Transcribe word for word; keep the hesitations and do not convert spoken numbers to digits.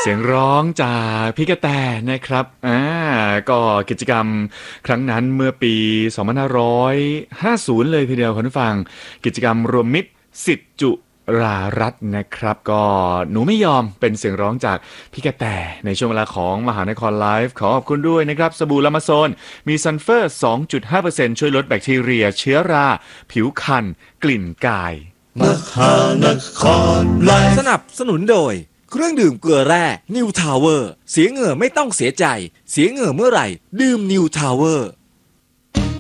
เสียงร้องจากพี่กระแตนะครับอ่าก็กิจกรรมครั้งนั้นเมื่อปีสองพันห้าร้อยห้าสิบเลยทีเดียวคุณผู้ฟังกิจกรรมรวมมิตรสิทธิจุรารัตน์นะครับก็หนูไม่ยอมเป็นเสียงร้องจากพี่กระแตในช่วงเวลาของมหานครไลฟ์ขอขอบคุณด้วยนะครับสบู่ลามาโซนมีซัลเฟอร์ สองจุดห้าเปอร์เซ็นต์ ช่วยลดแบคทีเรียเชื้อราผิวคันกลิ่นกายมหานครไลฟ์สนับสนุนโดยเครื่องดื่มเกลือแร่นิวทาวเวอร์เสียเหงื่อไม่ต้องเสียใจเสียเหงื่อเมื่อไหร่ดื่มนิวทาวเวอร์